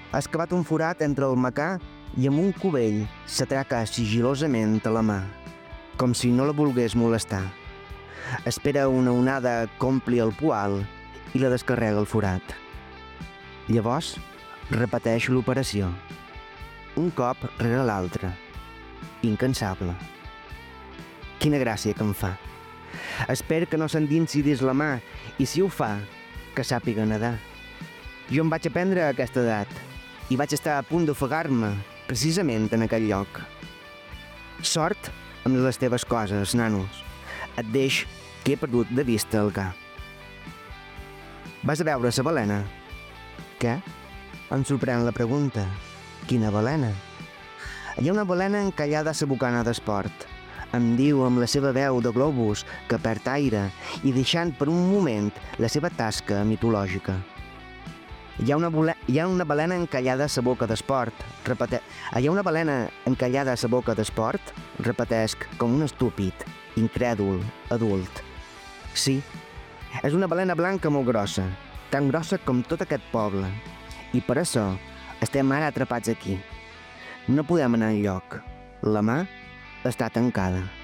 Ha excavat un forat entre el macà i amb un cubell s'atraca sigilosament a la mà, com si no la volgués molestar. Espera una onada que ompli el poal i la descarrega al forat. Llavors, repeteix l'operació, un cop rere l'altre, incansable. Quina gràcia que em fa. Espero que no s'endinsi dins la mà i, si ho fa, que sàpiga nedar. Jo em vaig aprendre a aquesta edat i vaig estar a punt d'ofegar-me precisament en aquell lloc. Sort amb les teves coses, nanos. Et deix que he perdut de vista el ca. Vas a veure la balena? Què? Em sorprèn la pregunta. Quina balena? Hi ha una balena encallada a la bocana d'esport. Em diu amb la seva veu de globus que perd aire i deixant per un moment la seva tasca mitològica. Hi ha una balena encallada a la boca d'esport. Hi ha una balena encallada a la boca d'esport? Repetesc com un estúpid, incrèdul, adult. Sí, és una balena blanca molt grossa, tan grossa com tot aquest poble. I per això estem ara atrapats aquí. No podem anar enlloc. La mà està tancada.